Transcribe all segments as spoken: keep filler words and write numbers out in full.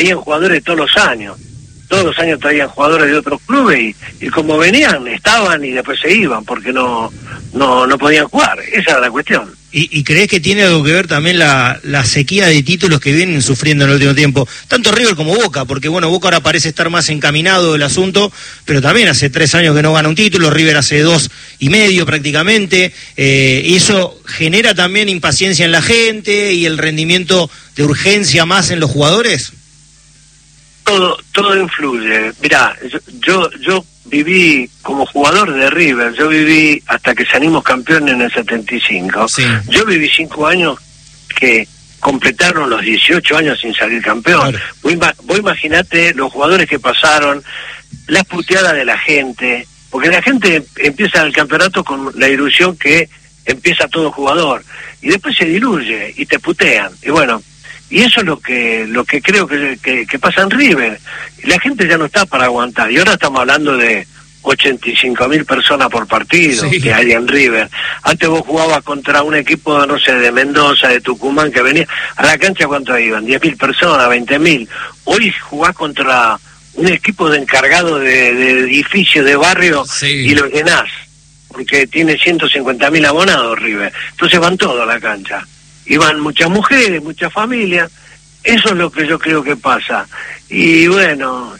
traían jugadores todos los años. Todos los años traían jugadores de otros clubes y, y como venían, estaban y después se iban porque no no no podían jugar. Esa era la cuestión. ¿Y, y crees que tiene algo que ver también la, la sequía de títulos que vienen sufriendo en el último tiempo? Tanto River como Boca, porque bueno, Boca ahora parece estar más encaminado del asunto, pero también hace tres años que no gana un título, River hace dos y medio prácticamente, eh, y eso genera también impaciencia en la gente y el rendimiento de urgencia más en los jugadores. Todo todo influye. Mirá, yo, yo yo viví como jugador de River, yo viví hasta que salimos campeones en el setenta y cinco. Sí. Yo viví cinco años que completaron los dieciocho años sin salir campeón. Claro. Vos, vos imaginate los jugadores que pasaron, las puteadas de la gente, porque la gente empieza el campeonato con la ilusión que empieza todo jugador, y después se diluye y te putean, y bueno, y eso es lo que lo que creo que, que, que pasa en River. La gente ya no está para aguantar, y ahora estamos hablando de ochenta y cinco mil personas por partido, sí, que hay en River. Antes vos jugabas contra un equipo, no sé, de Mendoza, de Tucumán, que venía a la cancha, ¿cuánto iban? diez mil personas, veinte mil. Hoy jugás contra un equipo de encargado de, de edificios, de barrio, sí, y lo llenás, porque tiene ciento cincuenta mil abonados River. Entonces van todos a la cancha. Y van muchas mujeres, muchas familias. Eso es lo que yo creo que pasa. Y bueno,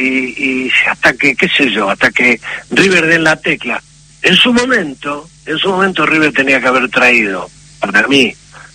y, y hasta que, qué sé yo, hasta que River den la tecla. En su momento, en su momento River tenía que haber traído, para mí,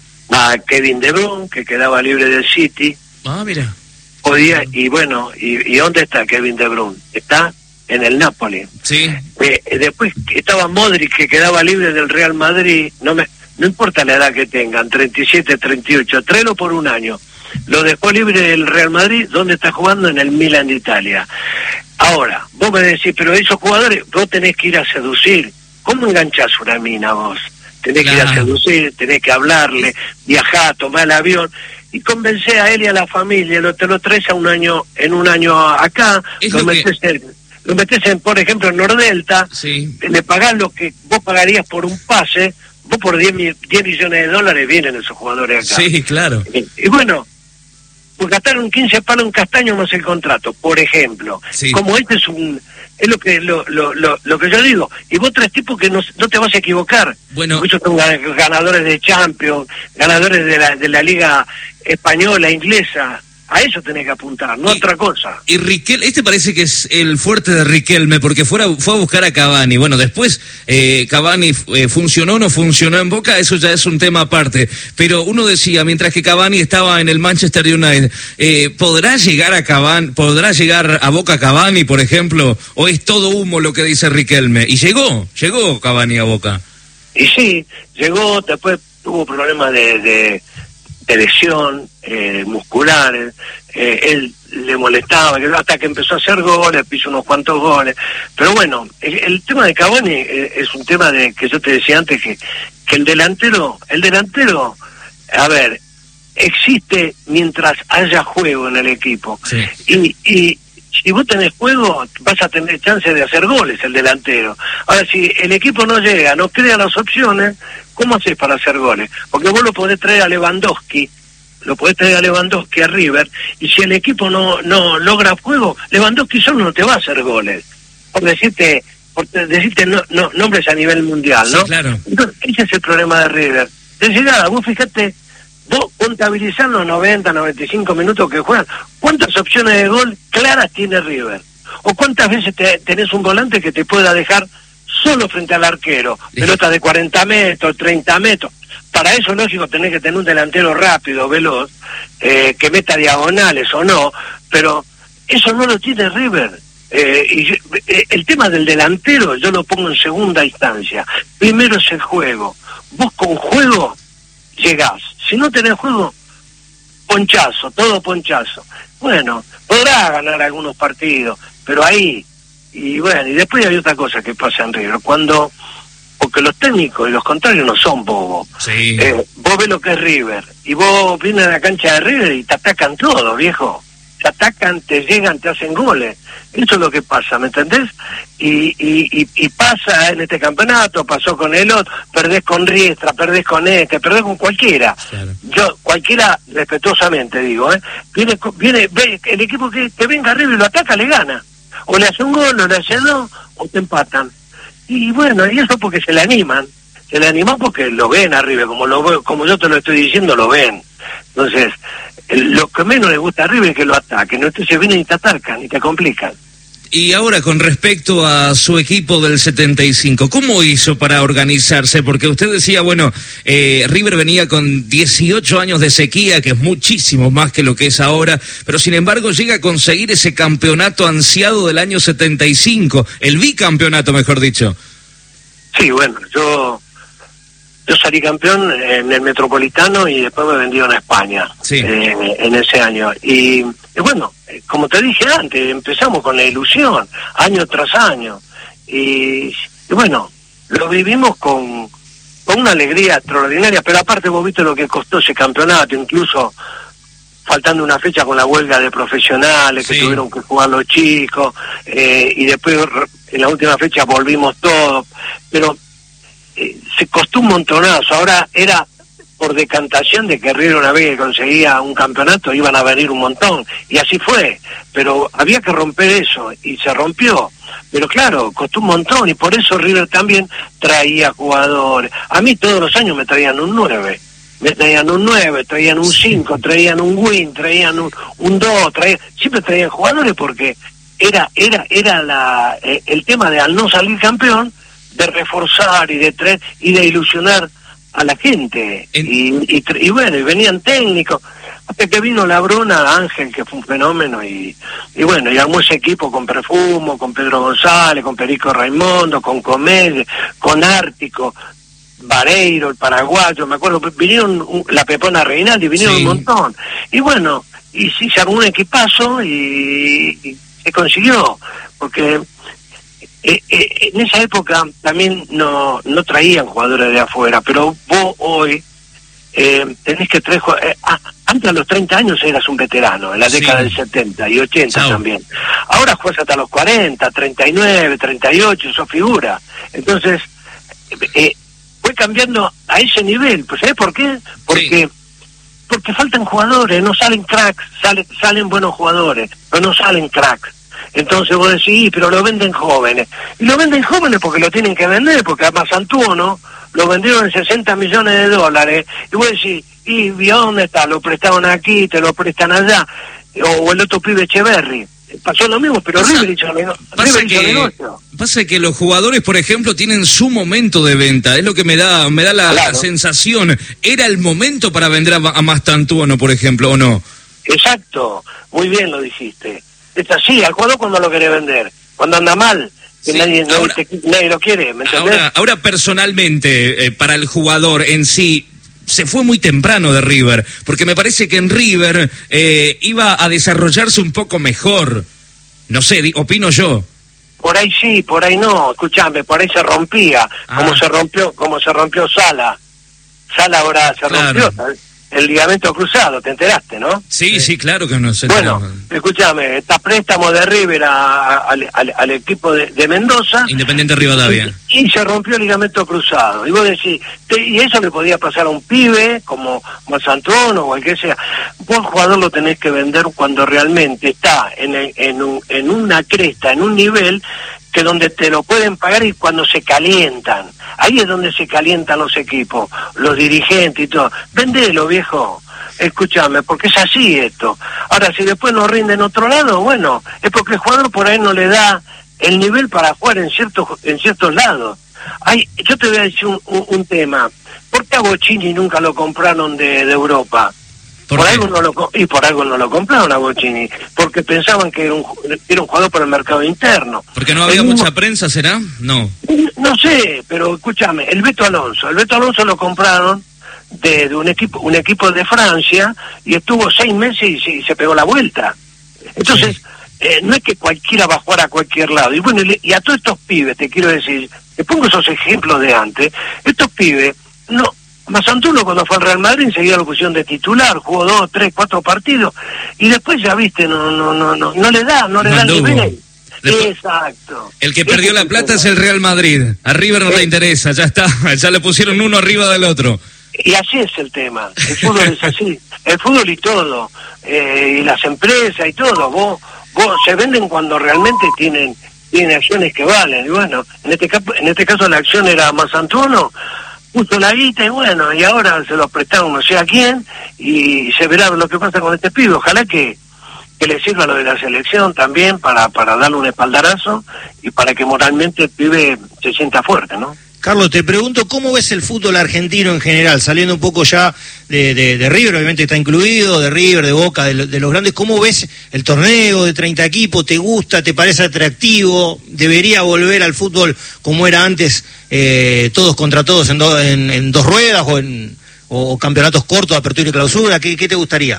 a Kevin De Bruyne, que quedaba libre del City. Ah, mira. Podía, y bueno, y, ¿y dónde está Kevin De Bruyne? Está en el Napoli. Sí. Eh, después estaba Modric, que quedaba libre del Real Madrid. No me, no importa la edad que tengan, treinta y siete, treinta y ocho, tráelo por un año. Lo dejó libre del Real Madrid, ¿dónde está jugando? En el Milan de Italia. Ahora, vos me decís, pero esos jugadores, vos tenés que ir a seducir. ¿Cómo enganchás una mina vos? Tenés claro. que ir a seducir, tenés que hablarle, viajar, tomar el avión y convencer a él y a la familia. Lo, te lo traes a un año, en un año acá, lo, lo metés que... en, lo metés en, por ejemplo, en Nordelta, sí. le pagás lo que vos pagarías por un pase, vos por diez millones de dólares vienen esos jugadores acá. Sí, claro. Y, y bueno, pues gastaron quince palos en Castaño más el contrato, por ejemplo. Sí. Como este es un... Es lo que lo, lo, lo, lo que yo digo. Y vos tres tipos que no, no te vas a equivocar. Bueno, muchos son ganadores de Champions, ganadores de la, de la Liga Española, Inglesa. A eso tenés que apuntar, no a otra cosa. Y Riquelme, este parece que es el fuerte de Riquelme, porque fuera, fue a buscar a Cavani. Bueno, después eh, Cavani eh, funcionó o no funcionó en Boca, eso ya es un tema aparte. Pero uno decía, mientras que Cavani estaba en el Manchester United, eh, ¿podrá llegar a Cavani, podrá llegar a Boca Cavani, por ejemplo? ¿O es todo humo lo que dice Riquelme? Y llegó, llegó Cavani a Boca. Y sí, llegó, después tuvo problemas de... de... de lesión, eh, musculares, eh, él le molestaba, hasta que empezó a hacer goles, hizo unos cuantos goles, pero bueno, el, el tema de Cavani eh, es un tema de que yo te decía antes, que, que el delantero, el delantero, a ver, existe mientras haya juego en el equipo, sí. y, y si vos tenés juego, vas a tener chance de hacer goles el delantero. Ahora, si el equipo no llega, no crea las opciones, ¿cómo haces para hacer goles? Porque vos lo podés traer a Lewandowski, lo podés traer a Lewandowski a River, y si el equipo no no logra juego, Lewandowski solo no te va a hacer goles. Por decirte, por decirte no, no, nombres a nivel mundial, ¿no? Sí, claro. Entonces, ese es el problema de River. De llegada, vos fíjate, vos contabilizás los noventa, noventa y cinco minutos que juegan, ¿cuántas opciones de gol claras tiene River? ¿O cuántas veces te, tenés un volante que te pueda dejar solo frente al arquero? Pelota de cuarenta metros, treinta metros. Para eso, lógico, tenés que tener un delantero rápido, veloz, eh, que meta diagonales o no, pero eso no lo tiene River. Eh, y eh, el tema del delantero yo lo pongo en segunda instancia. Primero es el juego. Vos con juego llegás. Si no tenés juego, ponchazo, todo ponchazo. Bueno, podrá ganar algunos partidos, pero ahí, y bueno, y después hay otra cosa que pasa en River, cuando, porque los técnicos y los contrarios no son bobos. Sí. Eh, vos ves lo que es River, y vos vienes a la cancha de River y te atacan todo, viejo. te atacan, te llegan, te hacen goles. Eso es lo que pasa, ¿me entendés? Y, y, y, y pasa en este campeonato, pasó con el otro, perdés con Riestra, perdés con este, perdés con cualquiera. Claro. Yo, cualquiera, respetuosamente digo, ¿eh? Viene, viene, ve, el equipo que, que venga arriba y lo ataca, le gana. O le hace un gol, o le hace dos, o te empatan. Y bueno, y eso porque se le animan. Se le animan porque lo ven arriba, como lo como yo te lo estoy diciendo, lo ven. Entonces, el, lo que menos le gusta a River es que lo ataquen, ¿no? Entonces vienen y te atacan y te complican. Y ahora con respecto a su equipo del setenta y cinco, ¿cómo hizo para organizarse? Porque usted decía, bueno, eh, River venía con dieciocho años de sequía, que es muchísimo más que lo que es ahora, pero sin embargo llega a conseguir ese campeonato ansiado del año setenta y cinco, el bicampeonato, mejor dicho. Sí, bueno, yo... Yo salí campeón en el Metropolitano y después me vendieron a España, sí. eh, en ese año. Y, y bueno, como te dije antes, empezamos con la ilusión, año tras año. Y, y bueno, lo vivimos con, con una alegría extraordinaria, pero aparte vos viste lo que costó ese campeonato, incluso faltando una fecha con la huelga de profesionales, sí. que tuvieron que jugar los chicos, eh, y después en la última fecha volvimos todos, pero... Eh, se costó un montonazo. Ahora era por decantación de que River una vez que conseguía un campeonato iban a venir un montón, y así fue, pero había que romper eso y se rompió, pero claro, costó un montón, y por eso River también traía jugadores. A mí todos los años me traían un nueve, me traían un nueve, traían un cinco, traían un win, traían un, un dos, traían, siempre traían jugadores porque era era era la eh, el tema de al no salir campeón, de reforzar y de traer y de ilusionar a la gente. En... Y, y, y bueno, y venían técnicos, hasta que vino Labruna, Ángel, que fue un fenómeno, y, y bueno, y armó ese equipo con Perfumo, con Pedro González, con Perico Raimundo, con Comede, con Ártico, Vareiro, el paraguayo, me acuerdo, vinieron un, la Pepona Reinaldi, vinieron sí. un montón. Y bueno, y sí se armó un equipazo y, y se consiguió, porque... Eh, eh, en esa época también no no traían jugadores de afuera, pero vos hoy eh, tenés que traer eh, ah, antes a los treinta años eras un veterano, en la sí. década del setenta y ochenta Chao. También. Ahora juegas hasta los cuarenta, treinta y nueve, treinta y ocho, eso figura. Entonces, eh, fue cambiando a ese nivel. Pues ¿sabés por qué? Porque sí. porque faltan jugadores, no salen cracks, salen, salen buenos jugadores, pero no salen cracks. Entonces vos decís, pero lo venden jóvenes. Y lo venden jóvenes porque lo tienen que vender, porque además Santuono lo vendieron en sesenta millones de dólares. Y vos decís, ¿y dónde está? Lo prestaron aquí, te lo prestan allá. O, o el otro pibe Echeverry. Pasó lo mismo, pero River hizo negocio. Pasa que los jugadores, por ejemplo, tienen su momento de venta. Es lo que me da me da la, claro. la sensación. ¿Era el momento para vender a, a Mastantuono, por ejemplo, o no? Exacto. Muy bien lo dijiste. Es así, al jugador cuando lo quiere vender, cuando anda mal, que sí, nadie, ahora, nadie, nadie lo quiere, ¿me entendés? Ahora, ahora personalmente, eh, para el jugador en sí, se fue muy temprano de River, porque me parece que en River eh, iba a desarrollarse un poco mejor, no sé, di, opino yo. Por ahí sí, por ahí no, escúchame, por ahí se rompía, ah. como se rompió, como se rompió Sala, Sala ahora se claro. rompió, ¿sabes? El ligamento cruzado, ¿te enteraste, no? Sí, sí, claro que no sé. Bueno, escúchame, está préstamo de River a, a, al, al equipo de, de Mendoza. Independiente Rivadavia. Y, y se rompió el ligamento cruzado. Y vos decís, te, y eso le podía pasar a un pibe como Masantuono o cualquier sea. Vos, jugador, lo tenés que vender cuando realmente está en, el, en, un, en una cresta, en un nivel que donde te lo pueden pagar y cuando se calientan. Ahí es donde se calientan los equipos, los dirigentes y todo. Vendelo, viejo. Escúchame, porque es así esto. Ahora, si después no rinde en otro lado, bueno, es porque el jugador por ahí no le da el nivel para jugar en ciertos en ciertos lados. Hay, yo te voy a decir un, un, un tema. ¿Por qué a Bocini nunca lo compraron de, de Europa? ¿Por, por algo no lo y por algo no lo compraron a Bocini, porque pensaban que era un, era un jugador para el mercado interno. ¿Porque no había el mucha mismo, prensa, será? No. No sé, pero escúchame, el Beto Alonso, el Beto Alonso lo compraron de, de un equipo un equipo de Francia y estuvo seis meses y se, y se pegó la vuelta. Entonces, sí. eh, no es que cualquiera va a jugar a cualquier lado. Y bueno, y a todos estos pibes, te quiero decir, te pongo esos ejemplos de antes, estos pibes no Mazantuono cuando fue al Real Madrid enseguida lo pusieron de titular, jugó dos, tres, cuatro partidos, y después ya viste, no, no, no, no, no le da, no le da el nivel. Exacto. El que perdió la plata es el Real Madrid. A River no le interesa, ya está, ya le pusieron uno arriba del otro. Y así es el tema, el fútbol es así, el fútbol y todo, eh, y las empresas y todo, vos, vos se venden cuando realmente tienen, tienen acciones que valen, y bueno, en este caso, en este caso la acción era Mazantuono, puso la guita y bueno, y ahora se los prestaron no sé a quién, y se verá lo que pasa con este pibe, ojalá que, que le sirva lo de la selección también para, para darle un espaldarazo y para que moralmente el pibe se sienta fuerte, ¿no? Carlos, te pregunto, ¿cómo ves el fútbol argentino en general? Saliendo un poco ya de, de, de River, obviamente está incluido, de River, de Boca, de, de los grandes. ¿Cómo ves el torneo de treinta equipos? ¿Te gusta? ¿Te parece atractivo? ¿Debería volver al fútbol como era antes, eh, todos contra todos en, do, en, en dos ruedas o, en, o campeonatos cortos, apertura y clausura? ¿Qué, qué te gustaría?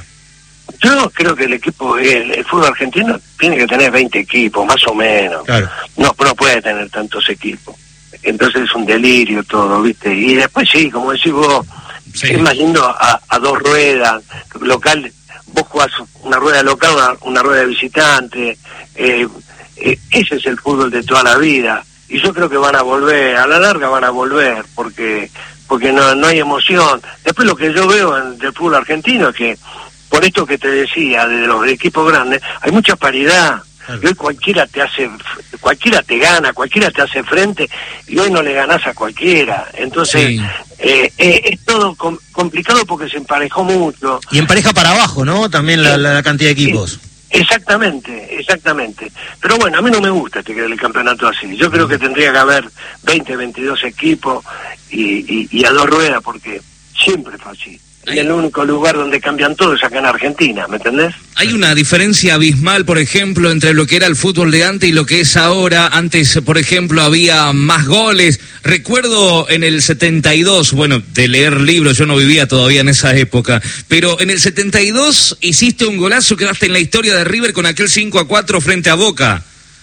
Yo creo que el equipo, el, el fútbol argentino tiene que tener veinte equipos, más o menos. Claro. No, no puede tener tantos equipos. Entonces es un delirio todo, ¿viste? Y después sí, como decís vos, sí. Es más lindo a, a dos ruedas, local, vos jugás una rueda local, una, una rueda de visitante, eh, eh, ese es el fútbol de toda la vida. Y yo creo que van a volver, a la larga van a volver, porque porque no, no hay emoción. Después lo que yo veo en, del fútbol argentino es que, por esto que te decía, de los equipos grandes, hay mucha paridad. Claro. Y hoy cualquiera te hace, cualquiera te gana, cualquiera te hace frente, y hoy no le ganás a cualquiera. Entonces, sí. eh, eh, es todo com- complicado porque se emparejó mucho. Y empareja para abajo, ¿no? También la, la cantidad de equipos. Exactamente, exactamente. Pero bueno, a mí no me gusta este que el campeonato así. Yo creo que tendría que haber veinte, veintidós equipos y, y, y a dos ruedas, porque siempre fue así. Y el único lugar donde cambian todo es acá en Argentina, ¿me entendés? Hay una diferencia abismal, por ejemplo, entre lo que era el fútbol de antes y lo que es ahora. Antes, por ejemplo, había más goles. Recuerdo en el setenta y dos, bueno, de leer libros, yo no vivía todavía en esa época, pero en el setenta y dos hiciste un golazo, quedaste en la historia de River con aquel cinco a cuatro frente a Boca.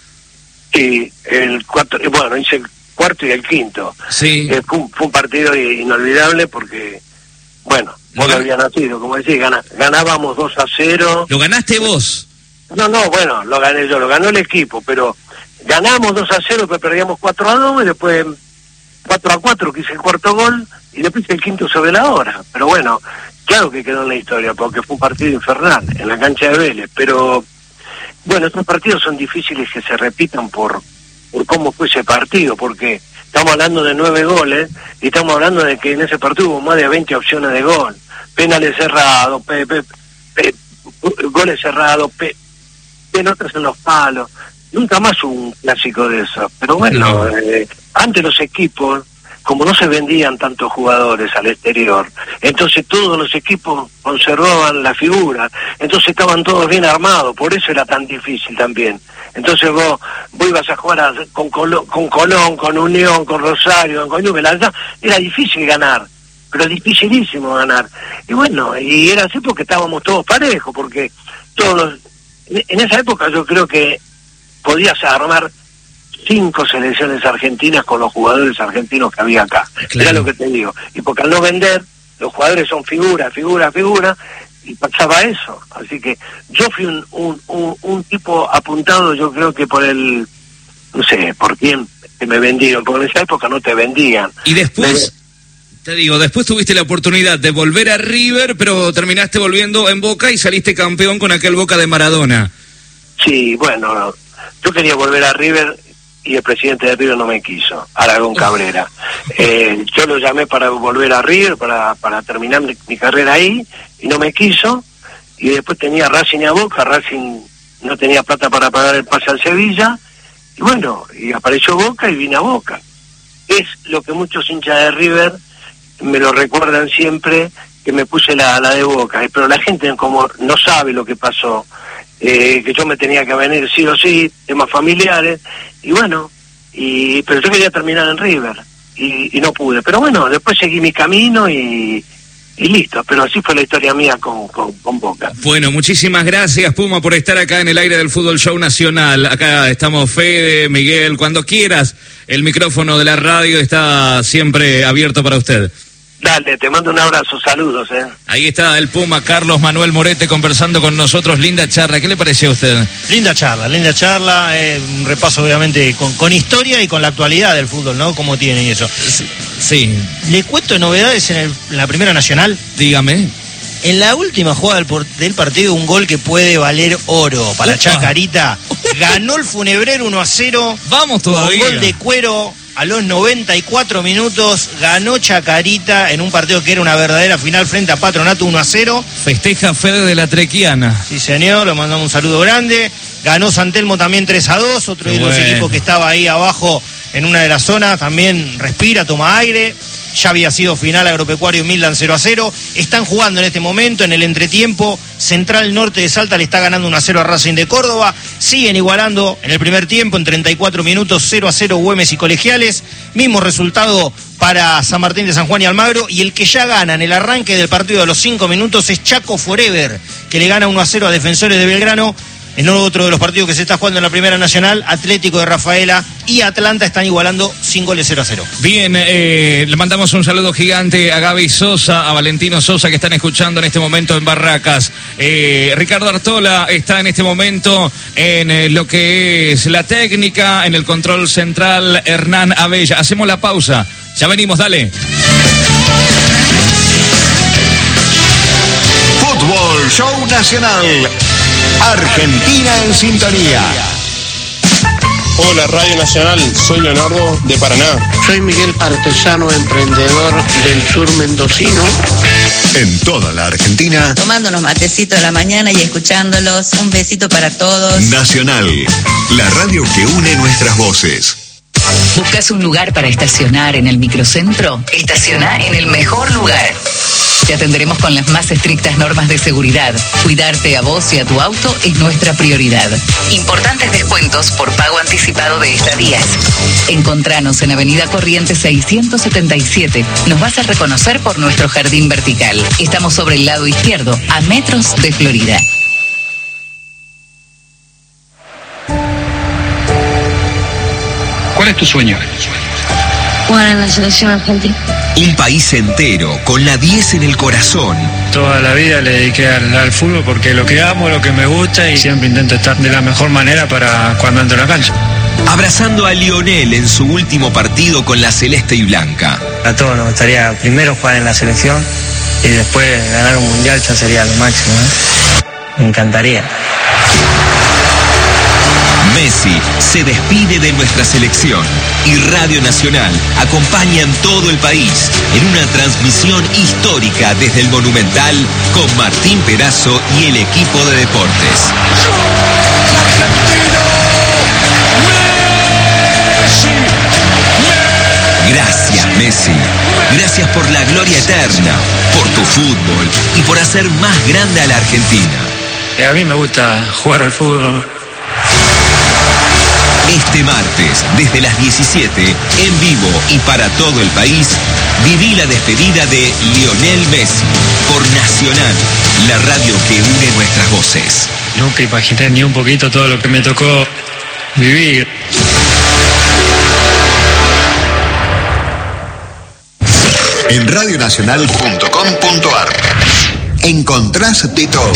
Sí, el cuatro, bueno, hice el cuarto y el quinto. Sí. Eh, fue, un, fue un partido inolvidable porque, bueno, vos no había nacido, como decís, gana, ganábamos dos a cero. ¿Lo ganaste vos? No, no, bueno, lo gané yo, lo ganó el equipo, pero ganamos dos a cero, pero perdíamos cuatro a dos, y después cuatro a cuatro, que hice el cuarto gol, y después el quinto sobre la hora. Pero bueno, claro que quedó en la historia, porque fue un partido infernal, en la cancha de Vélez, pero bueno, estos partidos son difíciles que se repitan por, por cómo fue ese partido, porque estamos hablando de nueve goles, y estamos hablando de que en ese partido hubo más de veinte opciones de gol, penales cerrados, pe, pe, pe, goles cerrados, pe, pelotas en los palos. Nunca más hubo un clásico de eso. Pero bueno, eh, antes los equipos, como no se vendían tantos jugadores al exterior, entonces todos los equipos conservaban la figura, entonces estaban todos bien armados, por eso era tan difícil también. Entonces vos, vos ibas a jugar a, con, Colón, con Colón, con Unión, con Rosario, con Newell's, era difícil ganar, pero dificilísimo ganar. Y bueno, y era así porque estábamos todos parejos, porque todos los, en esa época yo creo que podías armar cinco selecciones argentinas con los jugadores argentinos que había acá. Claro. Era lo que te digo. Y porque al no vender, los jugadores son figura, figura, figura, y pasaba eso. Así que yo fui un, un, un, un tipo apuntado, yo creo que por el, no sé, por quién que me vendieron, porque en esa época no te vendían. Y después, me... te digo, después tuviste la oportunidad de volver a River, pero terminaste volviendo en Boca y saliste campeón con aquel Boca de Maradona. Sí, bueno, yo quería volver a River y el presidente de River no me quiso, Aragón Cabrera. Eh, yo lo llamé para volver a River, para, para terminar mi, mi carrera ahí, y no me quiso, y después tenía Racing y a Boca, Racing no tenía plata para pagar el pase al Sevilla, y bueno, y apareció Boca y vine a Boca. Es lo que muchos hinchas de River me lo recuerdan siempre, que me puse la, la de Boca, pero la gente como no sabe lo que pasó, eh, que yo me tenía que venir sí o sí, temas familiares, y bueno, y pero yo quería terminar en River, y, y no pude, pero bueno, después seguí mi camino y, y listo, pero así fue la historia mía con, con, con Boca. Bueno, muchísimas gracias, Puma, por estar acá en el aire del Fútbol Show Nacional. Acá estamos Fede, Miguel, cuando quieras, el micrófono de la radio está siempre abierto para usted. Dale, te mando un abrazo, saludos, eh. Ahí está el Puma Carlos Manuel Morete conversando con nosotros, linda charla, ¿qué le pareció a usted? Linda charla, linda charla, eh, un repaso obviamente con, con historia y con la actualidad del fútbol, ¿no? Cómo tiene y eso. Sí. ¿Le cuento novedades en, el, en la Primera Nacional? Dígame. En la última jugada del, por, del partido, un gol que puede valer oro para la Chacarita. Ganó el Funebrero uno a cero. Vamos todavía. Un gol de Cuero a los noventa y cuatro minutos. Ganó Chacarita en un partido que era una verdadera final frente a Patronato uno a cero. Festeja Fede de la Trequiana. Sí, señor, le mandamos un saludo grande. Ganó San Telmo también tres a dos. Otro de los equipos que estaba ahí abajo en una de las zonas. También respira, toma aire. Ya había sido final Agropecuario Milán cero a cero. Están jugando en este momento, en el entretiempo. Central Norte de Salta le está ganando uno a cero a Racing de Córdoba. Siguen igualando en el primer tiempo, en treinta y cuatro minutos, cero a cero Güemes y Colegiales. Mismo resultado para San Martín de San Juan y Almagro. Y el que ya gana en el arranque del partido de los cinco minutos es Chaco Forever, que le gana uno a cero a Defensores de Belgrano. En otro de los partidos que se está jugando en la Primera Nacional, Atlético de Rafaela y Atlanta están igualando sin goles cero a cero. Bien, eh, le mandamos un saludo gigante a Gaby Sosa, a Valentino Sosa, que están escuchando en este momento en Barracas. Eh, Ricardo Artola está en este momento en eh, lo que es la técnica, en el control central, Hernán Abella. Hacemos la pausa, ya venimos, dale. Fútbol Show Nacional. Argentina en sintonía. Hola Radio Nacional, soy Leonardo de Paraná. Soy Miguel Artesano, emprendedor del sur mendocino. En toda la Argentina. Tomando unos matecitos de la mañana y escuchándolos. Un besito para todos. Nacional, la radio que une nuestras voces. ¿Buscas un lugar para estacionar en el microcentro? Estaciona en el mejor lugar. Te atenderemos con las más estrictas normas de seguridad. Cuidarte a vos y a tu auto es nuestra prioridad. Importantes descuentos por pago anticipado de estadías. Encontranos en Avenida Corrientes seiscientos setenta y siete. Nos vas a reconocer por nuestro jardín vertical. Estamos sobre el lado izquierdo, a metros de Florida. ¿Cuál es tu sueño? Jugar en la selección argentina. Un país entero, con la diez en el corazón. Toda la vida le dediqué al, al fútbol porque lo que amo, lo que me gusta y siempre intento estar de la mejor manera para cuando entro a la cancha. Abrazando a Lionel en su último partido con la celeste y blanca. A todos nos gustaría primero jugar en la selección y después ganar un mundial, ya sería lo máximo, ¿eh? Me encantaría. Messi se despide de nuestra selección y Radio Nacional acompaña en todo el país en una transmisión histórica desde el Monumental con Martín Perazo y el equipo de deportes. Gracias, Messi. Gracias por la gloria eterna, por tu fútbol y por hacer más grande a la Argentina. A mí me gusta jugar al fútbol. Este martes, desde las diecisiete, en vivo y para todo el país, viví la despedida de Lionel Messi por Nacional, la radio que une nuestras voces. Nunca imaginé ni un poquito todo lo que me tocó vivir. En radionacional punto com punto ar encontrás de todo.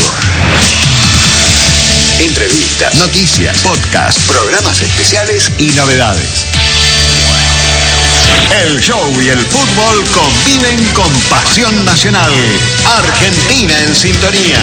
Entrevistas, noticias, podcasts, programas especiales y novedades. El show y el fútbol conviven con pasión nacional. Argentina en sintonía.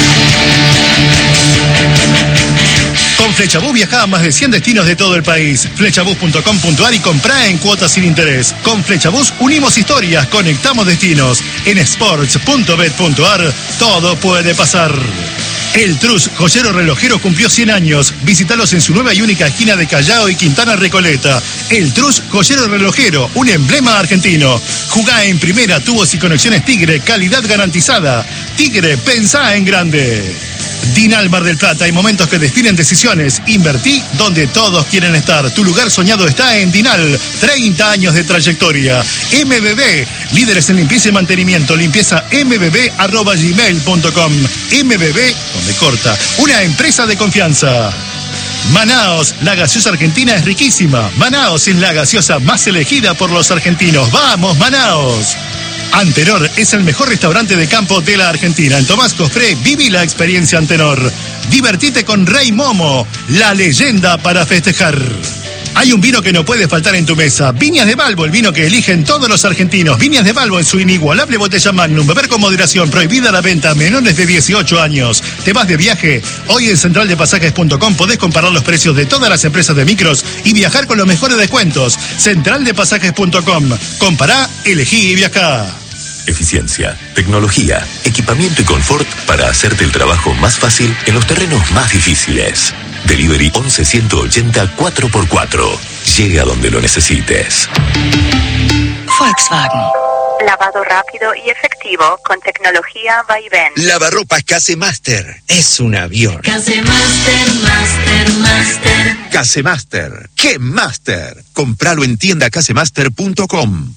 Con Flechabús viaja a más de cien destinos de todo el país. Flechabús punto com punto ar y comprá en cuotas sin interés. Con Flechabús unimos historias, conectamos destinos. En sports punto bet punto ar todo puede pasar. El Trus, joyero relojero, cumplió cien años. Visítalos en su nueva y única esquina de Callao y Quintana Recoleta. El Trus, joyero relojero, un emblema argentino. Jugá en primera, tubos y conexiones Tigre, calidad garantizada. Tigre, pensá en grande. Dinal Mar del Plata, hay momentos que definen decisiones. Invertí donde todos quieren estar. Tu lugar soñado está en Dinal. treinta años de trayectoria. M B B, líderes en limpieza y mantenimiento. Limpieza m b b arroba gmail punto com. M B B, donde corta. Una empresa de confianza. Manaos, la gaseosa argentina es riquísima. Manaos es la gaseosa más elegida por los argentinos. ¡Vamos, Manaos! Antenor es el mejor restaurante de campo de la Argentina. En Tomás Cofré, viví la experiencia Antenor. Divertite con Rey Momo, la leyenda para festejar. Hay un vino que no puede faltar en tu mesa. Viñas de Balbo, el vino que eligen todos los argentinos. Viñas de Balbo en su inigualable botella Magnum. Beber con moderación. Prohibida la venta a menores de dieciocho años. ¿Te vas de viaje? Hoy en central de pasajes punto com podés comparar los precios de todas las empresas de micros y viajar con los mejores descuentos. central de pasajes punto com. Compará, elegí y viajá. Eficiencia, tecnología, equipamiento y confort para hacerte el trabajo más fácil en los terrenos más difíciles. Delivery once ciento ochenta cuatro por cuatro. Llega donde lo necesites. Volkswagen. Lavado rápido y efectivo con tecnología Vaivén. Lavarropas Casemaster. Es un avión. Casemaster, Master, Master. Casemaster. ¡Qué Master! Compralo en tienda casemaster punto com.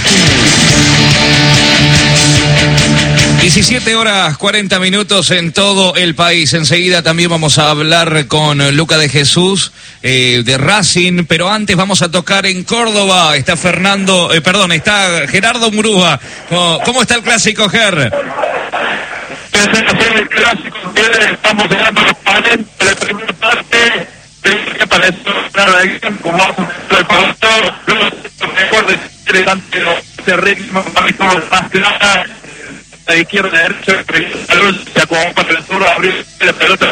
diecisiete horas cuarenta minutos en todo el país. Enseguida también vamos a hablar con Luca de Jesús eh, de Racing, pero antes vamos a tocar en Córdoba. Está Fernando, eh, perdón, está Gerardo Murúa. ¿Cómo, cómo está el clásico, Ger? El clásico, estamos llegando a los cuarenta de la primera parte. Que parece como vamos a el partido, lo mejor de interesante ese ritmo, más clara. La izquierda, derecha, se acomodó para el sur, abrió la pelota,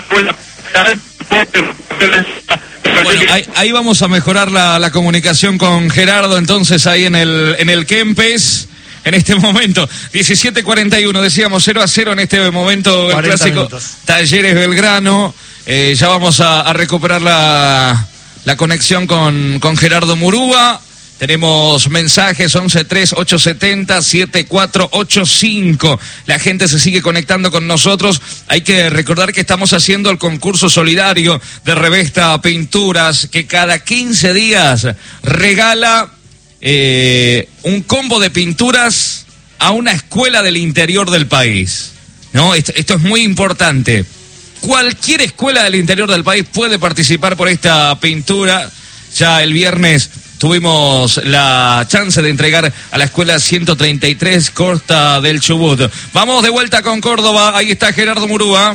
bueno, ahí, ahí vamos a mejorar la, la comunicación con Gerardo, entonces ahí en el en el Kempes, en este momento, diecisiete cuarenta y uno, decíamos cero a cero en este momento, el clásico minutos. Talleres Belgrano, eh, ya vamos a, a recuperar la, la conexión con, con Gerardo Murúa. Tenemos mensajes once tres ocho siete cero siete cuatro ocho cinco. La gente se sigue conectando con nosotros. Hay que recordar que estamos haciendo el concurso solidario de Revesta Pinturas, que cada quince días regala eh, un combo de pinturas a una escuela del interior del país. ¿No? Esto, esto es muy importante. Cualquier escuela del interior del país puede participar por esta pintura. Ya el viernes tuvimos la chance de entregar a la escuela ciento treinta y tres Costa del Chubut. Vamos de vuelta con Córdoba. Ahí está Gerardo Murúa.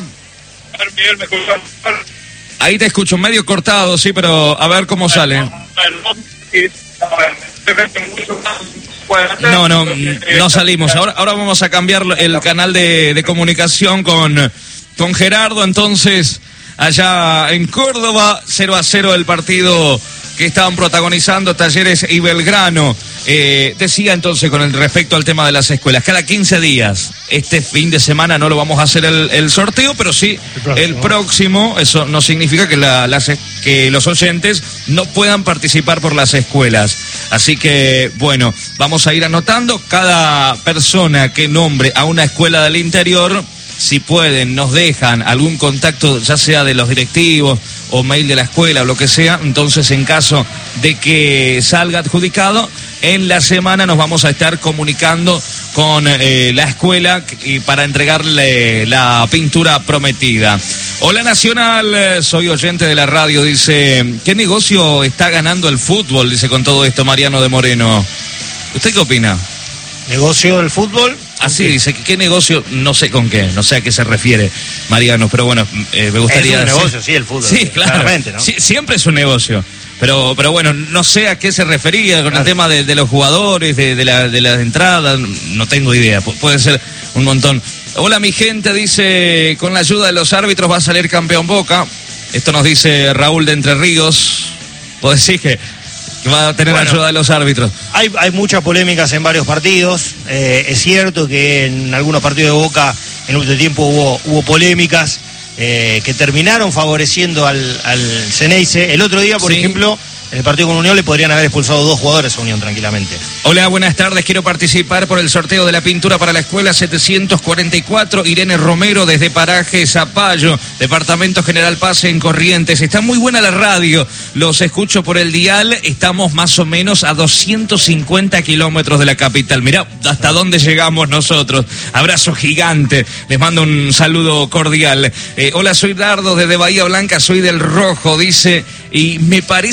Ahí te escucho medio cortado, sí, pero a ver cómo sale. No, no, no salimos. Ahora, ahora vamos a cambiar el canal de, de comunicación con, con Gerardo. Entonces, allá en Córdoba, cero a cero el partido que estaban protagonizando Talleres y Belgrano. Eh, decía entonces con el respecto al tema de las escuelas, cada quince días, este fin de semana no lo vamos a hacer el, el sorteo, pero sí el próximo. el próximo. Eso no significa que, la, las, que los oyentes no puedan participar por las escuelas. Así que, bueno, vamos a ir anotando cada persona que nombre a una escuela del interior. Si pueden, nos dejan algún contacto, ya sea de los directivos o mail de la escuela o lo que sea. Entonces, en caso de que salga adjudicado, en la semana nos vamos a estar comunicando con eh, la escuela y para entregarle la pintura prometida. Hola Nacional, soy oyente de la radio, dice, ¿qué negocio está ganando el fútbol? Dice con todo esto Mariano de Moreno. ¿Usted qué opina? ¿Negocio del fútbol? Así dice, ¿qué negocio? No sé con qué, no sé a qué se refiere Mariano, pero bueno, eh, me gustaría... Es un negocio, sí, el fútbol. Sí, claro, claramente, ¿no? Sí, siempre es un negocio, pero pero bueno, no sé a qué se refería con claro. el tema de, de los jugadores, de, de, la, de las entradas, no tengo idea, Pu- puede ser un montón. Hola mi gente, dice, con la ayuda de los árbitros va a salir campeón Boca, esto nos dice Raúl de Entre Ríos, puedo decir que... va a tener bueno, ayuda de los árbitros. Hay, hay muchas polémicas en varios partidos. Eh, es cierto que en algunos partidos de Boca en último tiempo hubo, hubo polémicas eh, que terminaron favoreciendo al, al Ceneice. El otro día, por sí. ejemplo, en el partido con Unión le podrían haber expulsado dos jugadores a Unión tranquilamente. Hola, buenas tardes. Quiero participar por el sorteo de la pintura para la escuela setecientos cuarenta y cuatro. Irene Romero desde Paraje Zapallo, Departamento General Paz en Corrientes. Está muy buena la radio. Los escucho por el dial. Estamos más o menos a doscientos cincuenta kilómetros de la capital. Mirá hasta dónde llegamos nosotros. Abrazo gigante. Les mando un saludo cordial. Eh, hola, soy Dardo desde Bahía Blanca. Soy del Rojo, dice. Y me parece que tiene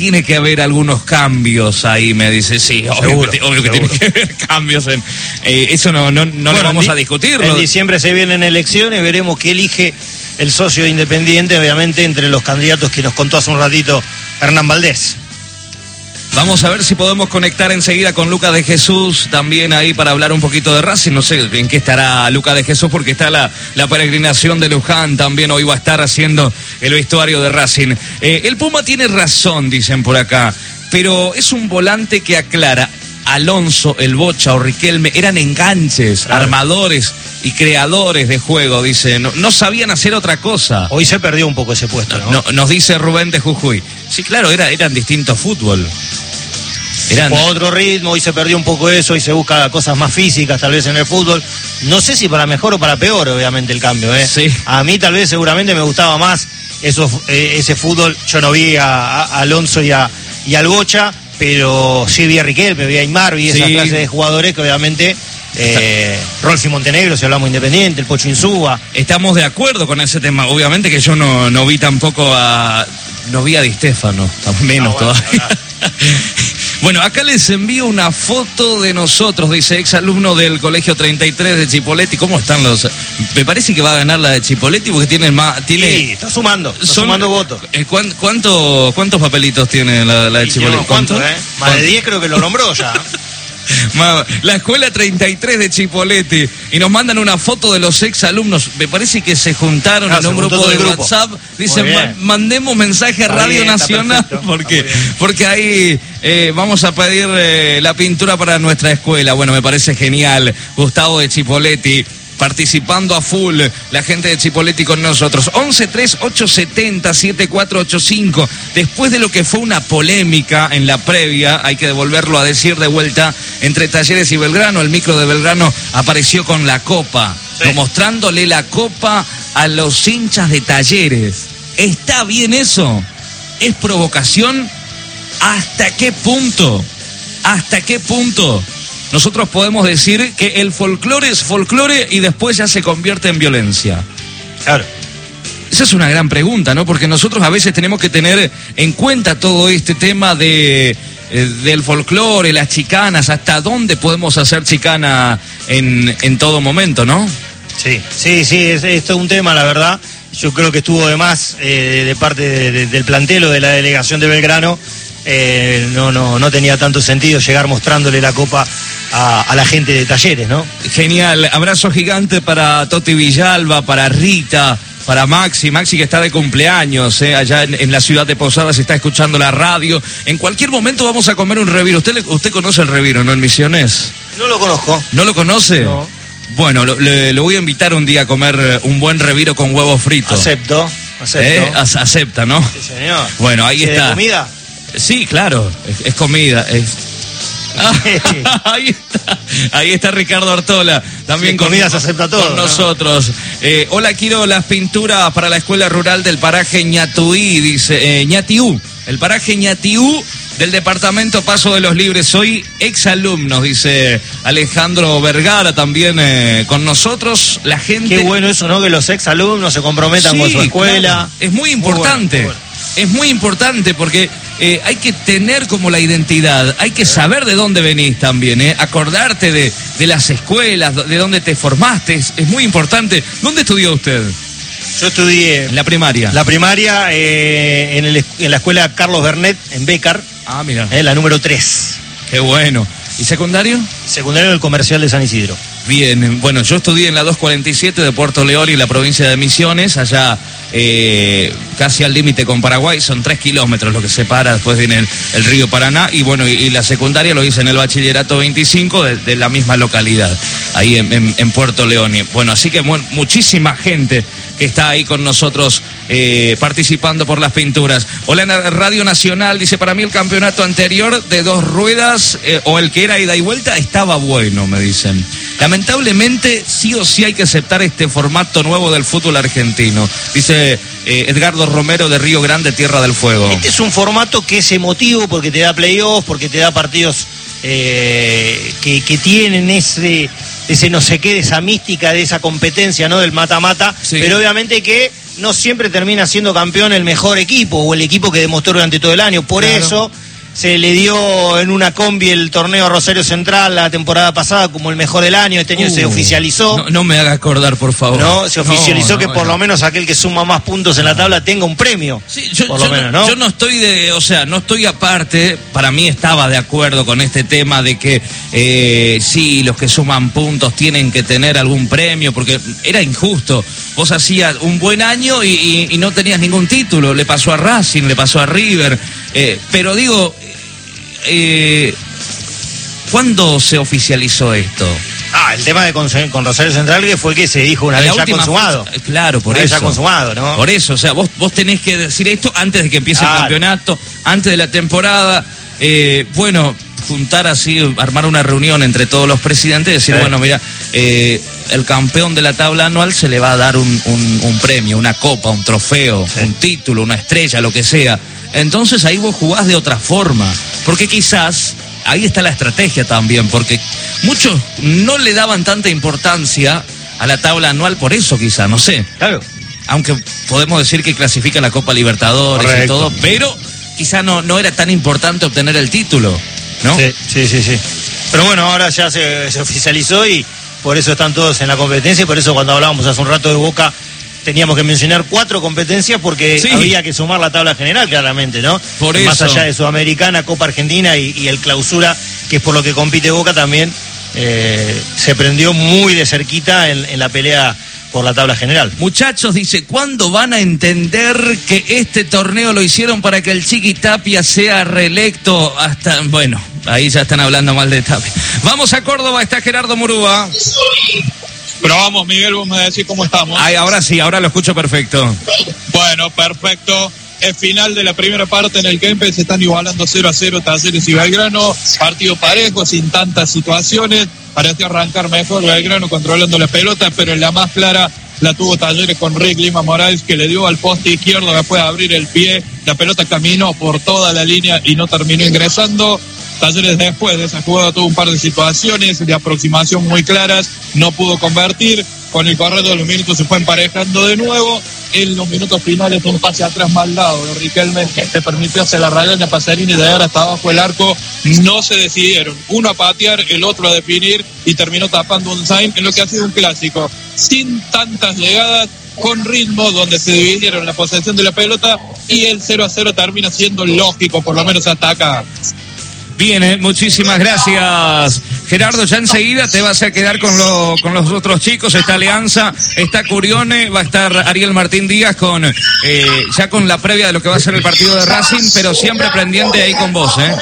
tiene que haber algunos cambios ahí, me dice. Sí, obvio, seguro, que, obvio que tiene que haber cambios. En, eh, eso no, no, no bueno, lo vamos a discutirlo. En diciembre se vienen elecciones, veremos qué elige el socio independiente, obviamente, entre los candidatos que nos contó hace un ratito Hernán Valdés. Vamos a ver si podemos conectar enseguida con Lucas de Jesús, también ahí para hablar un poquito de Racing. No sé en qué estará Lucas de Jesús, porque está la, la peregrinación de Luján, también hoy va a estar haciendo el vestuario de Racing. Eh, el Puma tiene razón, dicen por acá, pero es un volante que aclara. Alonso, el Bocha o Riquelme eran enganches, claro, armadores y creadores de juego, dice. No, no sabían hacer otra cosa. Hoy se perdió un poco ese puesto, ¿no? no nos dice Rubén de Jujuy. Sí, claro, era, eran distintos fútbol. Eran... Con otro ritmo, hoy se perdió un poco eso, y se busca cosas más físicas tal vez en el fútbol. No sé si para mejor o para peor, obviamente, el cambio, ¿eh? Sí. A mí tal vez seguramente me gustaba más eso, eh, ese fútbol. Yo no vi a, a Alonso y, a, y al Bocha, pero sí vi a Riquelme, vi a Aymar, vi sí. Esa clase de jugadores que obviamente... Eh, Rolfi Montenegro, si hablamos Independiente, el Pocho Insúa. Estamos de acuerdo con ese tema. Obviamente que yo no, no vi tampoco a... No vi a Di Stéfano, menos no, bueno, todavía. No, no. Bueno, acá les envío una foto de nosotros, dice exalumno del Colegio treinta y tres de Chipolletti. ¿Cómo están los...? Me parece que va a ganar la de Chipolletti porque tienen más... Tiene... Sí, está sumando, está son, sumando votos. Eh, ¿cuánto, ¿Cuántos papelitos tiene la, la de Chipolletti? ¿Cuántos, eh? Más de diez creo que lo nombró ya. La escuela treinta y tres de Chipolletti, y nos mandan una foto de los exalumnos. Me parece que se juntaron ah, en un grupo de grupo. WhatsApp. Dicen, ma mandemos mensaje a Radio bien, Nacional porque, porque ahí eh, vamos a pedir eh, la pintura para nuestra escuela. Bueno, me parece genial. Gustavo de Chipolletti participando a full, la gente de Chipolletti con nosotros. once tres ocho setenta siete cuatro ocho cinco. Después de lo que fue una polémica en la previa, hay que devolverlo a decir de vuelta, entre Talleres y Belgrano, el micro de Belgrano apareció con la copa, sí, mostrándole la copa a los hinchas de Talleres. ¿Está bien eso? ¿Es provocación? ¿Hasta qué punto? ¿Hasta qué punto? Nosotros podemos decir que el folclore es folclore y después ya se convierte en violencia. Claro. Esa es una gran pregunta, ¿no? Porque nosotros a veces tenemos que tener en cuenta todo este tema de, eh, del folclore, las chicanas, hasta dónde podemos hacer chicana en, en todo momento, ¿no? Sí, sí, sí, es, esto es un tema, la verdad. Yo creo que estuvo de más eh, de parte de, de, del plantel o de la delegación de Belgrano. Eh, no, no, no tenía tanto sentido llegar mostrándole la copa a, a la gente de Talleres, ¿no? Genial, abrazo gigante para Toti Villalba, para Rita, para Maxi, Maxi que está de cumpleaños, eh, allá en, en la ciudad de Posadas, está escuchando la radio. En cualquier momento vamos a comer un reviro. ¿Usted, usted conoce el reviro, no, en Misiones? No lo conozco. ¿No lo conoce? No. Bueno, lo, le, lo voy a invitar un día a comer un buen reviro con huevos fritos. Acepto, acepto. ¿Eh? Acepta, ¿no? Sí, señor. Bueno, ahí está. ¿De comida? Sí, claro, es, es comida. Es... Ah, ahí está, ahí está Ricardo Artola, también sí, con, comida se acepta todo, con ¿no? nosotros. Eh, hola, quiero las pinturas para la escuela rural del paraje Ñatuí, dice, eh, Ñatiú, el paraje Ñatiú del departamento Paso de los Libres. Soy exalumno, dice Alejandro Vergara, también eh, con nosotros. La gente... Qué bueno eso, ¿no? Que los exalumnos se comprometan sí, con su escuela. Claro. Es muy importante. Muy bueno, muy bueno. Es muy importante porque eh, hay que tener como la identidad, hay que saber de dónde venís también, eh, acordarte de, de las escuelas, de dónde te formaste, es, es muy importante. ¿Dónde estudió usted? Yo estudié... En la primaria. La primaria eh, en, el, en la escuela Carlos Bernet, en Bécar. Ah, mira. Eh, la número tres. Qué bueno. ¿Y secundario? Secundario del Comercial de San Isidro. Bien, bueno, yo estudié en la dos cuarenta y siete de Puerto León y la provincia de Misiones, allá eh, casi al límite con Paraguay, son tres kilómetros lo que separa, después viene el, el río Paraná, y bueno, y, y la secundaria lo hice en el bachillerato veinticinco de, de la misma localidad, ahí en, en, en Puerto León. Y bueno, así que bueno, muchísima gente que está ahí con nosotros eh, participando por las pinturas. Hola, Radio Nacional, dice, para mí el campeonato anterior de dos ruedas, eh, o el que era ida y vuelta, estaba bueno, me dicen. Lamentablemente, sí o sí hay que aceptar este formato nuevo del fútbol argentino, dice eh, Edgardo Romero de Río Grande, Tierra del Fuego. Este es un formato que es emotivo porque te da playoffs, porque te da partidos eh, que, que tienen ese, ese no sé qué, de esa mística, de esa competencia, ¿no? Del mata-mata, sí, pero obviamente que no siempre termina siendo campeón el mejor equipo o el equipo que demostró durante todo el año. Por claro. eso se le dio en una combi el torneo Rosario Central la temporada pasada como el mejor del año. Este año uh, se oficializó. No, no me haga acordar, por favor. No, se oficializó no, que no, por no. lo menos aquel que suma más puntos en la tabla tenga un premio. Sí, yo, por lo yo, menos, no, ¿no? yo no estoy de, o sea, no estoy aparte. Para mí estaba de acuerdo con este tema de que eh, sí, los que suman puntos tienen que tener algún premio, porque era injusto. Vos hacías un buen año y, y, y no tenías ningún título. Le pasó a Racing, le pasó a River. Eh, pero digo. Eh, ¿Cuándo se oficializó esto? Ah, el tema de con, con Rosario Central que fue que se dijo una vez ya consumado. Fecha, claro, por una eso. Vez ya consumado, ¿no? Por eso, o sea, vos, vos tenés que decir esto antes de que empiece claro. el campeonato, antes de la temporada. Eh, bueno, juntar así, armar una reunión entre todos los presidentes y decir, sí. bueno, mira, eh, el campeón de la tabla anual se le va a dar un, un, un premio, una copa, un trofeo, sí. un título, una estrella, lo que sea. Entonces ahí vos jugás de otra forma, porque quizás ahí está la estrategia también, porque muchos no le daban tanta importancia a la tabla anual por eso quizás, no sé. Claro. Aunque podemos decir que clasifica la Copa Libertadores Correcto. Y todo, pero quizás no, no era tan importante obtener el título, ¿no? Sí, sí, sí, sí. Pero bueno, ahora ya se, se oficializó y por eso están todos en la competencia y por eso cuando hablábamos hace un rato de Boca teníamos que mencionar cuatro competencias porque sí. había que sumar la tabla general claramente, ¿no? Por Más eso. allá de Sudamericana, Copa Argentina y, y el Clausura, que es por lo que compite Boca también, eh, se prendió muy de cerquita en, en la pelea por la tabla general. Muchachos, dice, ¿cuándo van a entender que este torneo lo hicieron para que el Chiqui Tapia sea reelecto? Hasta, bueno, ahí ya están hablando mal de Tapia. Vamos a Córdoba, está Gerardo Murúa. Pero vamos, Miguel, vos me decís cómo estamos. Ay, ahora sí, ahora lo escucho perfecto. Bueno, perfecto. El final de la primera parte en el Kempes se están igualando cero a cero Talleres y Belgrano. Partido parejo, sin tantas situaciones. Pareció arrancar mejor Belgrano controlando la pelota, pero en la más clara la tuvo Talleres con Rick Lima Morales, que le dio al poste izquierdo después de abrir el pie. La pelota caminó por toda la línea y no terminó ingresando. Talleres después de esa jugada tuvo un par de situaciones de aproximación muy claras, no pudo convertir. Con el correr de los minutos se fue emparejando de nuevo. En los minutos finales un pase atrás mal dado de Riquelme que te permitió hacer la raya en la Pasarini y de ahora hasta abajo el arco. No se decidieron, uno a patear, el otro a definir y terminó tapando un sign en lo que ha sido un clásico sin tantas llegadas, con ritmo, donde se dividieron la posesión de la pelota y el cero a cero termina siendo lógico, por lo menos hasta acá. Bien, eh, muchísimas gracias, Gerardo. Ya enseguida te vas a quedar con, lo, con los otros chicos. Está Alianza, está Curione, va a estar Ariel Martín Díaz con eh, ya con la previa de lo que va a ser el partido de Racing, pero siempre pendiente ahí con vos, ¿eh?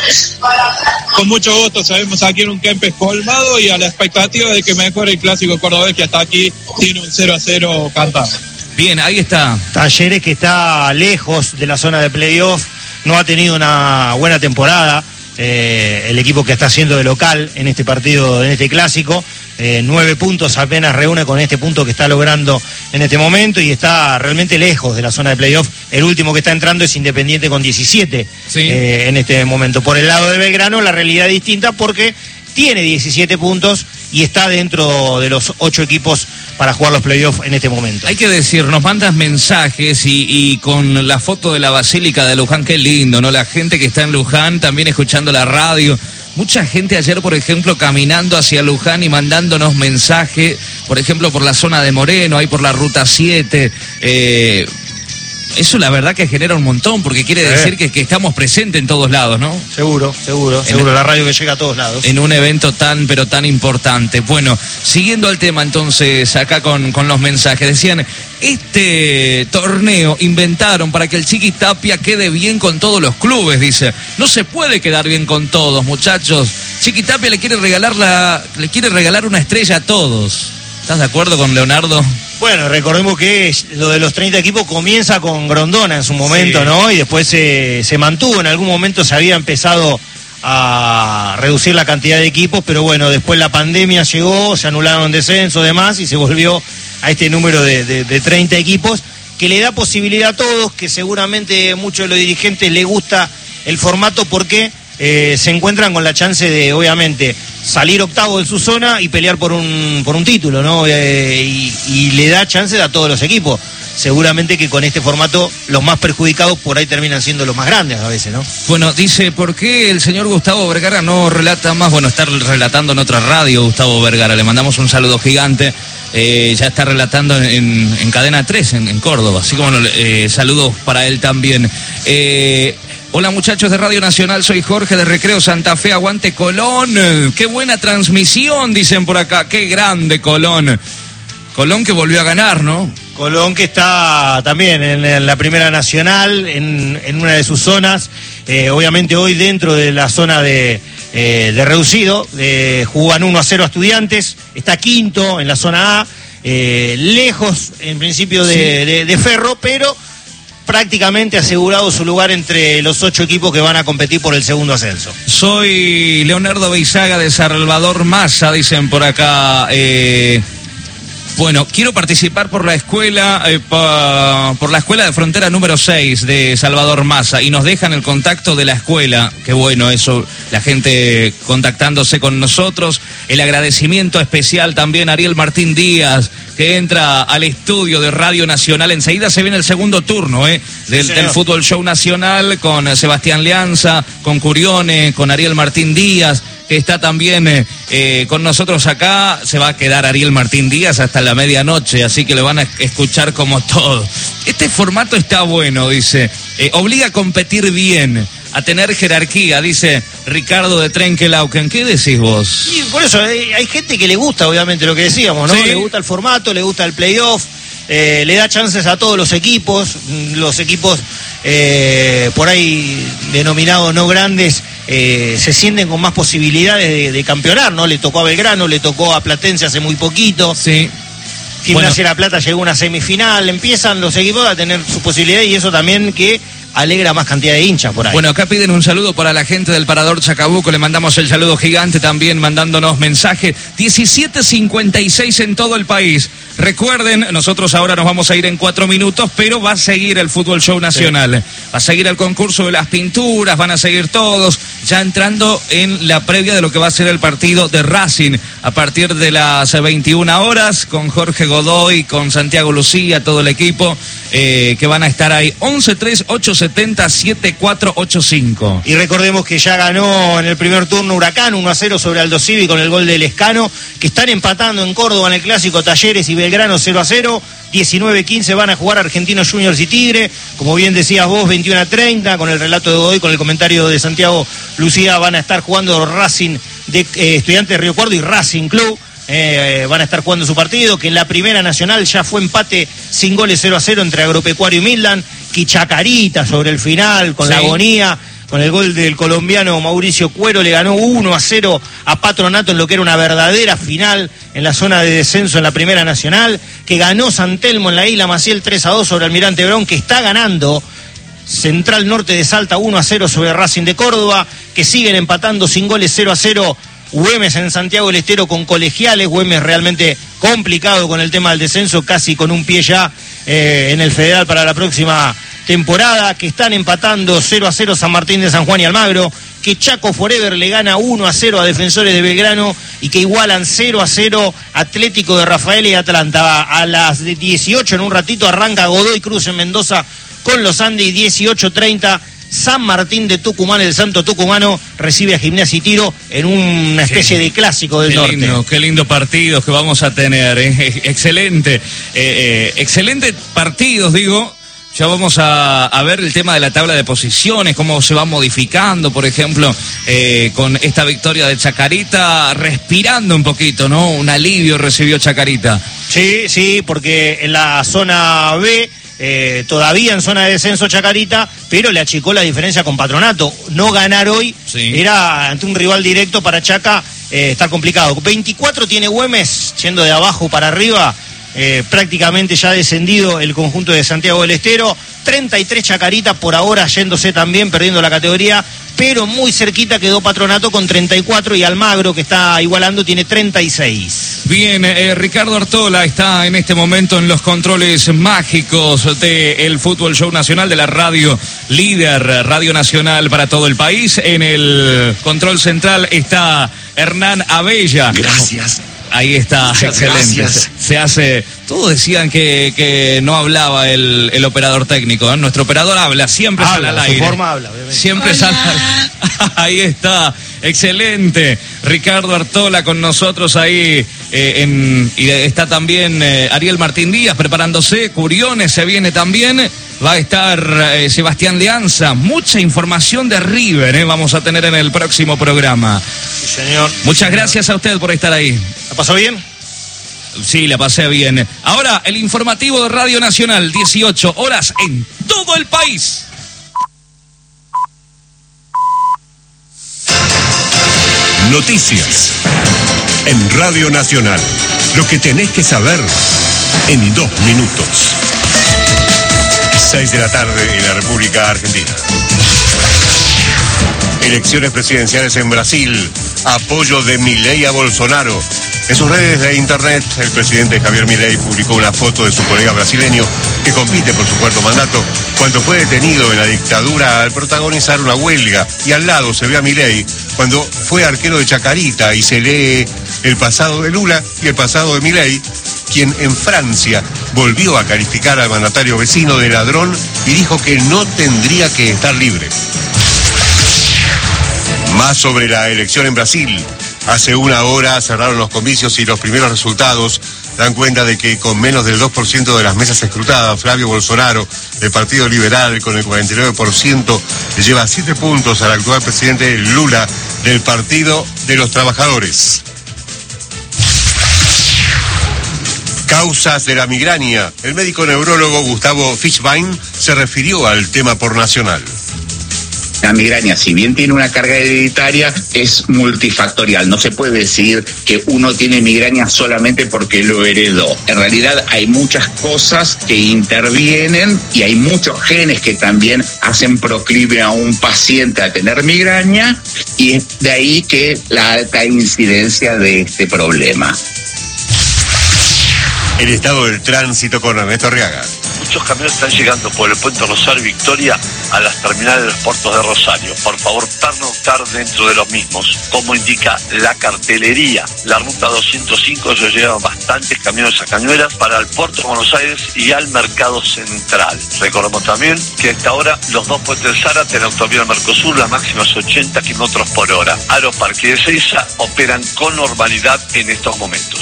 Con mucho gusto, sabemos aquí en un Kempes colmado y a la expectativa de que mejore el clásico cordobés, que hasta aquí tiene un cero a cero cantado. Bien, ahí está. Talleres, que está lejos de la zona de playoff, no ha tenido una buena temporada. Eh, el equipo que está haciendo de local en este partido, en este clásico, eh, nueve puntos apenas reúne con este punto que está logrando en este momento y está realmente lejos de la zona de playoff. El último que está entrando es Independiente con diecisiete sí. eh, en este momento. Por el lado de Belgrano la realidad es distinta porque tiene diecisiete puntos y está dentro de los ocho equipos para jugar los playoffs en este momento. Hay que decir, nos mandas mensajes y, y con la foto de la Basílica de Luján, qué lindo, ¿no? La gente que está en Luján también escuchando la radio. Mucha gente ayer, por ejemplo, caminando hacia Luján y mandándonos mensajes, por ejemplo, por la zona de Moreno, ahí por la ruta siete. Eh, eso la verdad que genera un montón, porque quiere decir que, que estamos presentes en todos lados, ¿no? Seguro, seguro, en seguro, el, la radio que llega a todos lados. En un evento tan, pero tan importante. Bueno, siguiendo al tema entonces, acá con, con los mensajes, decían, este torneo inventaron para que el Chiqui Tapia quede bien con todos los clubes, dice. No se puede quedar bien con todos, muchachos. Chiqui Tapia le quiere regalar la, le quiere regalar una estrella a todos. ¿Estás de acuerdo con Leonardo? Bueno, recordemos que lo de los treinta equipos comienza con Grondona en su momento, sí. ¿no? Y después se, se mantuvo, en algún momento se había empezado a reducir la cantidad de equipos, pero bueno, después la pandemia llegó, se anularon descensos, demás, y se volvió a este número de, de, de treinta equipos, que le da posibilidad a todos, que seguramente a muchos de los dirigentes les gusta el formato porque eh, se encuentran con la chance de, obviamente, salir octavo en su zona y pelear por un por un título, ¿no? Eh, y, y le da chance a todos los equipos. seguramente que con este formato los más perjudicados por ahí terminan siendo los más grandes a veces, ¿no? Bueno, dice, ¿por qué el señor Gustavo Vergara no relata más? Bueno, está relatando en otra radio Gustavo Vergara, le mandamos un saludo gigante. Eh, ya está relatando en, en Cadena tres, en, en Córdoba, así como eh, saludos para él también. Eh, hola muchachos de Radio Nacional, soy Jorge de Recreo Santa Fe, aguante Colón, qué buena transmisión, dicen por acá, qué grande Colón. Colón que volvió a ganar, ¿no? Colón que está también en, en la Primera Nacional, en, en una de sus zonas, eh, obviamente hoy dentro de la zona de... Eh, de reducido, eh, jugan uno a cero a Estudiantes, está quinto en la zona A, eh, lejos en principio de, sí. de, de Ferro, pero prácticamente asegurado su lugar entre los ocho equipos que van a competir por el segundo ascenso. Soy Leonardo Beizaga de Salvador Massa, dicen por acá. Eh... Bueno, quiero participar por la escuela, eh, pa, por la escuela de frontera número seis de Salvador Massa, y nos dejan el contacto de la escuela. Qué bueno eso, la gente contactándose con nosotros. El agradecimiento especial también a Ariel Martín Díaz, que entra al estudio de Radio Nacional. Enseguida se viene el segundo turno eh, del, sí, del Fútbol Show Nacional con Sebastián Leanza, con Curione, con Ariel Martín Díaz, que está también eh, eh, con nosotros acá. Se va a quedar Ariel Martín Díaz hasta la medianoche, así que lo van a escuchar como todo. Este formato está bueno, dice, eh, obliga a competir bien, a tener jerarquía, dice Ricardo de Trenkelauken. ¿Qué decís vos? Y por eso hay, hay gente que le gusta, obviamente, lo que decíamos, ¿no? ¿Sí? Le gusta el formato, le gusta el playoff, eh, le da chances a todos los equipos, los equipos eh, por ahí denominados no grandes, eh, se sienten con más posibilidades de, de campeonar, ¿no? Le tocó a Belgrano, le tocó a Platense hace muy poquito. Sí. Gimnasia bueno. La Plata llegó a una semifinal, empiezan los equipos a tener su posibilidad y eso también que alegra más cantidad de hinchas por ahí. Bueno, acá piden un saludo para la gente del Parador Chacabuco, le mandamos el saludo gigante también mandándonos mensaje. diecisiete cincuenta y seis en todo el país. Recuerden, nosotros ahora nos vamos a ir en cuatro minutos, pero va a seguir el Fútbol Show Nacional. Sí. Va a seguir el concurso de las pinturas, van a seguir todos, ya entrando en la previa de lo que va a ser el partido de Racing a partir de las veintiuna horas, con Jorge Godoy, con Santiago Lucía, todo el equipo eh, que van a estar ahí. once tres ocho setenta siete cuatro ocho cinco. Y recordemos que ya ganó en el primer turno Huracán uno a cero sobre Aldo Civi con el gol de Lescano, que están empatando en Córdoba en el clásico Talleres y Belgrano cero a cero. diecinueve quince van a jugar Argentinos Juniors y Tigre, como bien decías vos, veintiuno a treinta, con el relato de Godoy, con el comentario de Santiago Lucía, van a estar jugando Racing de eh, Estudiantes de Río Cuarto y Racing Club. Eh, van a estar jugando su partido, que en la Primera Nacional ya fue empate sin goles cero a cero entre Agropecuario y Midland, que Chacarita sobre el final, con sí. la agonía, con el gol del colombiano Mauricio Cuero, le ganó uno a cero a Patronato en lo que era una verdadera final en la zona de descenso en la Primera Nacional, que ganó San Telmo en la Isla Maciel tres a dos sobre Almirante Brown, que está ganando Central Norte de Salta uno a cero sobre Racing de Córdoba, que siguen empatando sin goles cero a cero Güemes en Santiago del Estero con Colegiales. Güemes realmente complicado con el tema del descenso, casi con un pie ya eh, en el Federal para la próxima temporada, que están empatando cero a cero San Martín de San Juan y Almagro, que Chaco Forever le gana uno a cero a Defensores de Belgrano y que igualan cero a cero Atlético de Rafael y Atlanta. A las dieciocho en un ratito arranca Godoy Cruz en Mendoza con los Andes, dieciocho treinta San Martín de Tucumán, el Santo Tucumano, recibe a Gimnasia y Tiro en una especie sí. de clásico del qué norte. Lindo, qué lindo partidos que vamos a tener, ¿eh? Excelente, eh, eh, excelentes partidos, digo. Ya vamos a, a ver el tema de la tabla de posiciones, cómo se va modificando, por ejemplo, eh, con esta victoria de Chacarita, respirando un poquito, ¿no? Un alivio recibió Chacarita. Sí, sí, porque en la zona B... Eh, todavía en zona de descenso Chacarita, pero le achicó la diferencia con Patronato. No ganar hoy sí. era ante un rival directo para Chaca, eh, está complicado. veinticuatro tiene Güemes, yendo de abajo para arriba, eh, prácticamente ya descendido el conjunto de Santiago del Estero. treinta y tres Chacarita por ahora yéndose también, perdiendo la categoría, pero muy cerquita quedó Patronato con treinta y cuatro y Almagro, que está igualando, tiene treinta y seis. Bien, eh, Ricardo Artola está en este momento en los controles mágicos del Fútbol Show Nacional, de la radio líder, Radio Nacional para todo el país. En el control central está Hernán Abella. Gracias. Ahí está, Muchas excelente. gracias. Se, se hace. Todos decían que, que no hablaba el, el operador técnico, ¿eh? Nuestro operador habla, siempre Habla, sale al su aire. forma habla, obviamente. Siempre Hola. sale al... Ahí está, excelente. Ricardo Artola con nosotros ahí. Eh, en, y está también eh, Ariel Martín Díaz preparándose. Curiones se viene también. Va a estar eh, Sebastián Leanza. Mucha información de River eh, vamos a tener en el próximo programa. Sí, señor. Muchas gracias a usted por estar ahí. ¿La pasó bien? Sí, la pasé bien. Ahora, el informativo de Radio Nacional, dieciocho horas en todo el país. Noticias en Radio Nacional. Lo que tenés que saber en dos minutos. Seis de la tarde en la República Argentina. Elecciones presidenciales en Brasil. Apoyo de Milei a Bolsonaro. En sus redes de internet, el presidente Javier Milei publicó una foto de su colega brasileño que compite por su cuarto mandato cuando fue detenido en la dictadura al protagonizar una huelga. Y al lado se ve a Milei cuando fue arquero de Chacarita y se lee el pasado de Lula y el pasado de Milei, quien en Francia volvió a calificar al mandatario vecino de ladrón y dijo que no tendría que estar libre. Más sobre la elección en Brasil. Hace una hora cerraron los comicios y los primeros resultados dan cuenta de que con menos del dos por ciento de las mesas escrutadas, Flavio Bolsonaro, del Partido Liberal, con el cuarenta y nueve por ciento, le lleva siete puntos al actual presidente Lula, del Partido de los Trabajadores. Causas de la migraña. El médico neurólogo Gustavo Fischbein se refirió al tema por Nacional. La migraña, si bien tiene una carga hereditaria, es multifactorial. No se puede decir que uno tiene migraña solamente porque lo heredó. En realidad hay muchas cosas que intervienen y hay muchos genes que también hacen proclive a un paciente a tener migraña, y es de ahí que la alta incidencia de este problema. El estado del tránsito con Ernesto Arriaga. Muchos camiones están llegando por el puente Rosario y Victoria a las terminales de los puertos de Rosario. Por favor, pernoctar dentro de los mismos, como indica la cartelería. La ruta doscientos cinco, ellos llevan bastantes camiones a Cañuelas para el puerto de Buenos Aires y al mercado central. Recordemos también que a esta hora los dos puentes de Zárate, la autovía Mercosur, la máxima es ochenta kilómetros por hora. Aeroparque y Ezeiza operan con normalidad en estos momentos.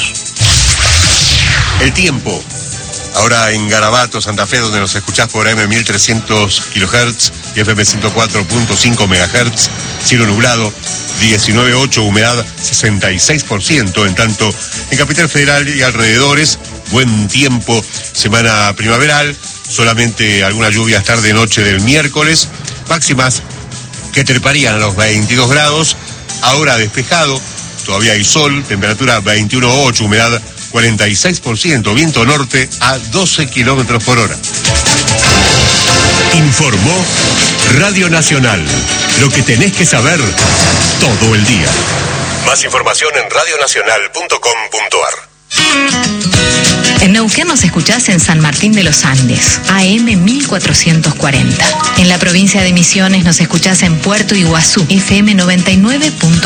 El tiempo. Ahora en Garabato, Santa Fe, donde nos escuchás por A M mil trescientos kilohertz y F M ciento cuatro punto cinco megahertz, cielo nublado, diecinueve punto ocho, humedad sesenta y seis por ciento. En tanto, en Capital Federal y alrededores, buen tiempo, semana primaveral, solamente algunas lluvias tarde-noche del miércoles, máximas que treparían a los veintidós grados, ahora despejado, todavía hay sol, temperatura veintiuno punto ocho, humedad cuarenta y seis por ciento, viento norte a doce kilómetros por hora. Informó Radio Nacional. Lo que tenés que saber todo el día. Más información en radio nacional punto com punto ar. En Neuquén nos escuchás en San Martín de los Andes, A M mil cuatrocientos cuarenta. En la provincia de Misiones nos escuchás en Puerto Iguazú, F M noventa y nueve punto